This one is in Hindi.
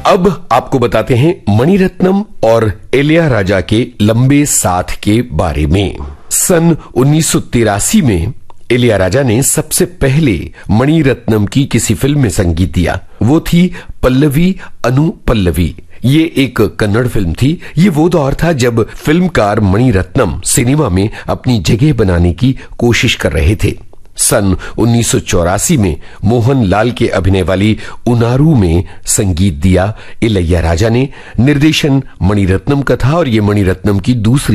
अब आपको बताते हैं मणिरत्नम और इलैयाराजा के लंबे साथ के बारे में। सन 1983 में इलैयाराजा ने सबसे पहले मणिरत्नम की किसी फिल्म में संगीत दिया। वो थी पल्लवी अनुपल्लवी। ये एक कन्नड़ फिल्म थी। ये वो दौर था जब फिल्मकार मणिरत्नम सिनेमा में अपनी जगह बनाने की कोशिश कर रहे थे। सन 1984 में मोहन लाल के अभिनय वाली उनारू में संगीत दिया इलैयाराजा ने। निर्देशन मणिरत्नम का था और ये मणिरत्नम की दूसरी